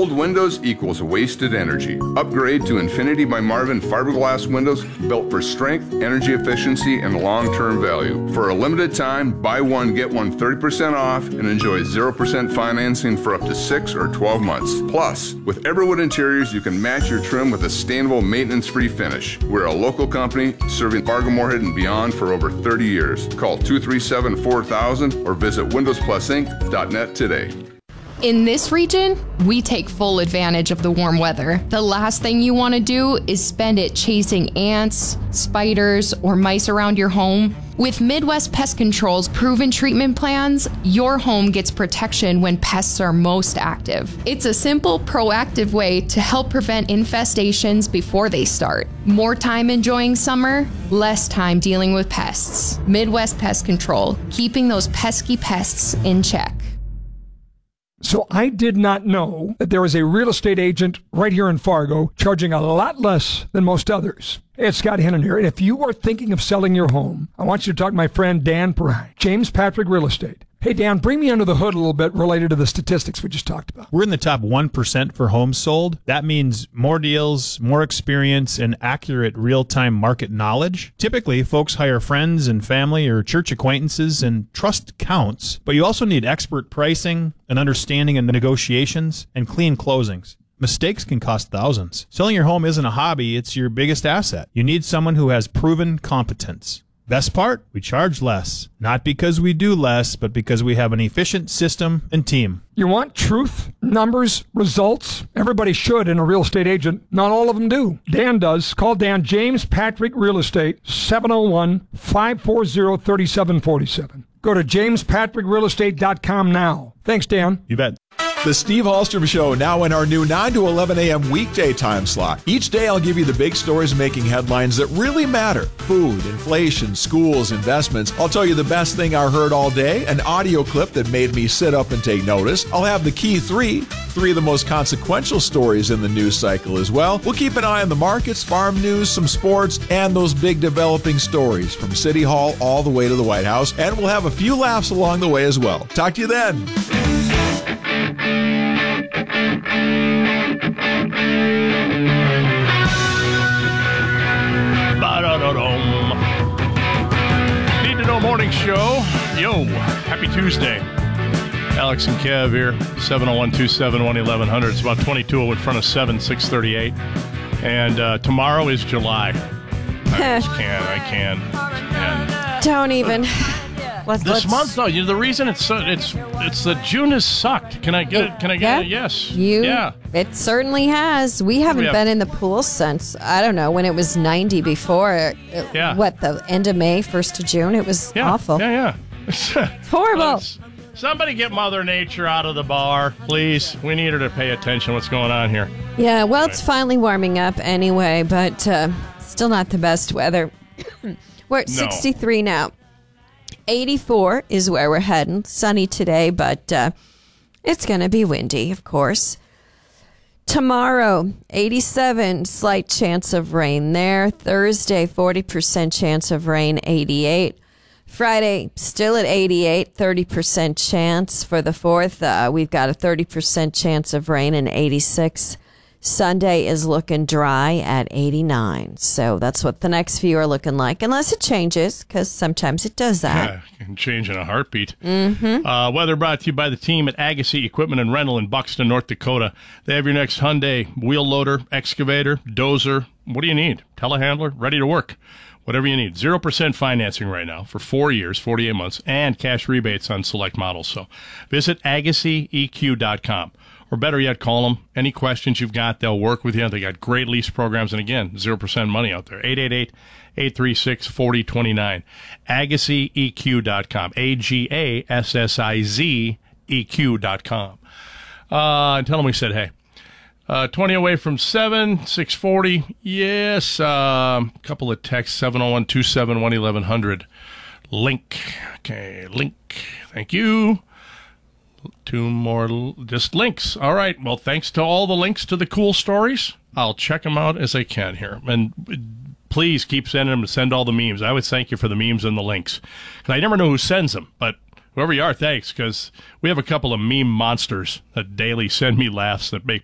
Old windows equals wasted energy. Upgrade to Infinity by Marvin fiberglass windows built for strength, energy efficiency, and long-term value. For a limited time, buy one, get one 30% off and enjoy 0% financing for up to 6 or 12 months. Plus, with Everwood Interiors, you can match your trim with a sustainable, maintenance-free finish. We're a local company serving Fargo, Moorhead, and beyond for over 30 years. Call 237-4000 or visit windowsplusinc.net today. In this region, we take full advantage of the warm weather. The last thing you want to do is spend it chasing ants, spiders, or mice around your home. With Midwest Pest Control's proven treatment plans, your home gets protection when pests are most active. It's a simple, proactive way to help prevent infestations before they start. More time enjoying summer, less time dealing with pests. Midwest Pest Control, keeping those pesky pests in check. So I did not know that there is a real estate agent right here in Fargo charging a lot less than most others. Hey, it's Scott Hennon here, and if you are thinking of selling your home, I want you to talk to my friend Dan Perrine, James Patrick Real Estate. Hey, Dan, bring me under the hood a little bit related to the statistics we just talked about. We're in the top 1% for homes sold. That means more deals, more experience, and accurate real-time market knowledge. Typically, folks hire friends and family or church acquaintances, and trust counts. But you also need expert pricing, an understanding of negotiations, and clean closings. Mistakes can cost thousands. Selling your home isn't a hobby, it's your biggest asset. You need someone who has proven competence. Best part? We charge less. Not because we do less, but because we have an efficient system and team. You want truth, numbers, results? Everybody should in a real estate agent. Not all of them do. Dan does. Call Dan, James Patrick Real Estate, 701-540-3747. Go to jamespatrickrealestate.com now. Thanks, Dan. You bet. The Steve Hallstrom Show, now in our new 9 to 11 a.m. weekday time slot. Each day I'll give you the big stories making headlines that really matter. Food, inflation, schools, investments. I'll tell you the best thing I heard all day, an audio clip that made me sit up and take notice. I'll have the key three of the most consequential stories in the news cycle as well. We'll keep an eye on the markets, farm news, some sports, and those big developing stories from City Hall all the way to the White House. And we'll have a few laughs along the way as well. Talk to you then. Need to Know Morning Show. Yo, happy Tuesday. Alex and Kev here, 701-271-1100. It's about 22 in front of 638. And tomorrow is July. I can. Don't even. This month, though, the reason it's the June has sucked. Can I get a yes? Yeah. It certainly has. We haven't been in the pool since, I don't know, when it was 90 before. The end of May, 1st of June? It was awful. Yeah. It's horrible. Somebody get Mother Nature out of the bar, please. We need her to pay attention to what's going on here. Yeah, well, it's finally warming up anyway, but still not the best weather. We're at 63 now. 84 is where we're heading. Sunny today, but it's going to be windy, of course. Tomorrow, 87, slight chance of rain there. Thursday, 40% chance of rain, 88. Friday, still at 88, 30% chance. For the 4th, we've got a 30% chance of rain and 86. Sunday is looking dry at 89. So that's what the next few are looking like, unless it changes, because sometimes it does that. Yeah, it can change in a heartbeat. Mm-hmm. Weather brought to you by the team at Agassi Equipment and Rental in Buxton, North Dakota. They have your next Hyundai wheel loader, excavator, dozer. What do you need? Telehandler, ready to work. Whatever you need. 0% financing right now for 4 years, 48 months, and cash rebates on select models. So visit AgassiEQ.com. Or better yet, call them. Any questions you've got, they'll work with you. They got great lease programs. And again, 0% money out there. 888-836-4029. AgassiEQ.com. AGASSIZEQ.com. Tell them we said hey. 20 away from 7, 640. Yes. Couple of texts, 701-271-1100. Link. Okay, link. Thank you. 2 more just links. All right. Well, thanks to all the links to the cool stories. I'll check them out as I can here. And please keep sending them to send all the memes. I would thank you for the memes and the links. Because I never know who sends them, but whoever you are, thanks, because we have a couple of meme monsters that daily send me laughs that make